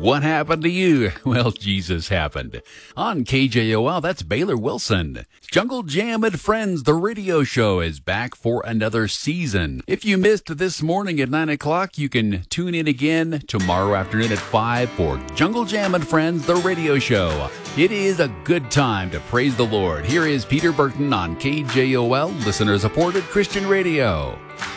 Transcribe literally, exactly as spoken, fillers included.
What happened to you? Well, Jesus happened. On K J O L, that's Baylor Wilson. Jungle Jam and Friends, the radio show, is back for another season. If you missed this morning at nine o'clock, you can tune in again tomorrow afternoon at five for Jungle Jam and Friends, the radio show. It is a good time to praise the Lord. Here is Peter Burton on K J O L, listener-supported Christian radio.